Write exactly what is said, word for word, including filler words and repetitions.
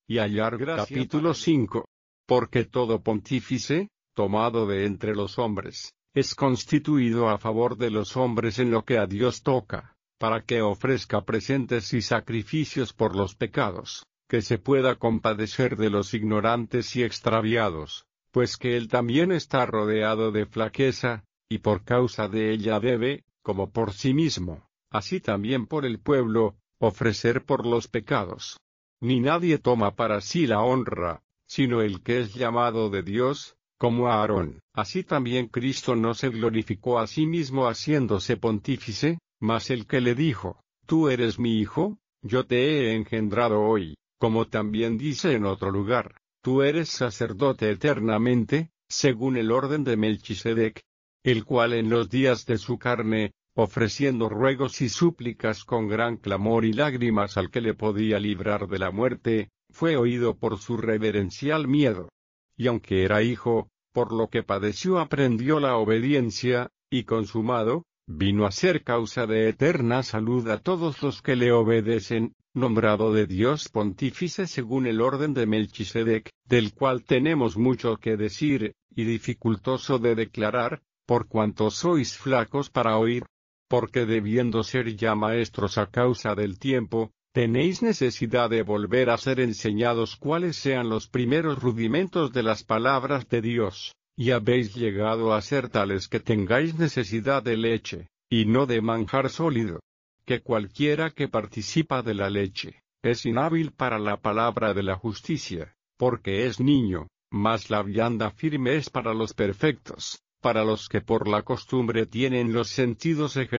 y hallar gracia. Capítulo cinco. Porque todo pontífice, tomado de entre los hombres, es constituido a favor de los hombres en lo que a Dios toca, para que ofrezca presentes y sacrificios por los pecados, que se pueda compadecer de los ignorantes y extraviados, pues que él también está rodeado de flaqueza, y por causa de ella debe, como por sí mismo, así también por el pueblo, ofrecer por los pecados. Ni nadie toma para sí la honra, sino el que es llamado de Dios, como Aarón. Así también Cristo no se glorificó a sí mismo haciéndose pontífice, mas el que le dijo, tú eres mi hijo, yo te he engendrado hoy, como también dice en otro lugar, tú eres sacerdote eternamente, según el orden de Melquisedec, el cual en los días de su carne, ofreciendo ruegos y súplicas con gran clamor y lágrimas al que le podía librar de la muerte, fue oído por su reverencial miedo. Y aunque era hijo, por lo que padeció aprendió la obediencia, y consumado, vino a ser causa de eterna salud a todos los que le obedecen, nombrado de Dios pontífice según el orden de Melquisedec, del cual tenemos mucho que decir, y dificultoso de declarar, por cuanto sois flacos para oír. Porque debiendo ser ya maestros a causa del tiempo, tenéis necesidad de volver a ser enseñados cuáles sean los primeros rudimentos de las palabras de Dios, y habéis llegado a ser tales que tengáis necesidad de leche, y no de manjar sólido. Que cualquiera que participa de la leche, es inhábil para la palabra de la justicia, porque es niño, mas la vianda firme es para los perfectos, para los que por la costumbre tienen los sentidos ejercitados.